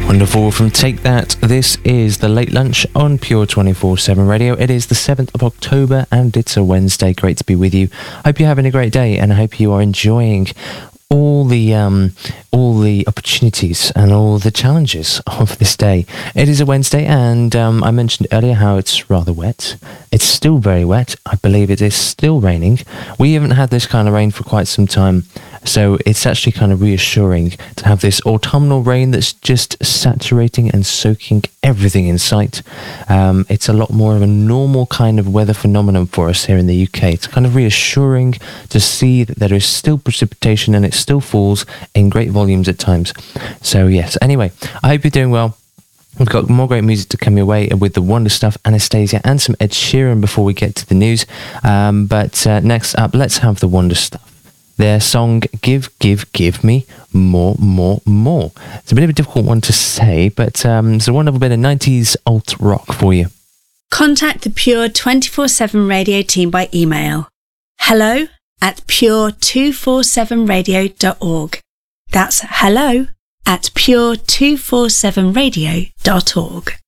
Wonderful from Take That. This is the Late Lunch on Pure 24/7 Radio. It is the 7th of October and it's a Wednesday. Great to be with you. Hope you're having a great day and I hope you are enjoying all the opportunities and all the challenges of this day. It is a Wednesday and I mentioned earlier how it's rather wet. It's still very wet. I believe it is still raining. We haven't had this kind of rain for quite some time, so it's actually kind of reassuring to have this autumnal rain that's just saturating and soaking everything in sight. It's a lot more of a normal kind of weather phenomenon for us here in the UK. It's kind of reassuring to see that there is still precipitation and it still falls in great volumes at times. So yes, anyway, I hope you're doing well. We've got more great music to come your way with the Wonder Stuff, Anastasia, and some Ed Sheeran before we get to the news. But next up, let's have the Wonder Stuff. Their song, Give, Give, Give Me More, More, More. It's a bit of a difficult one to say, but it's a wonderful bit of 90s alt rock for you. Contact the Pure 24/7 Radio team by email. hello@pure247radio.org. That's hello@pure247radio.org.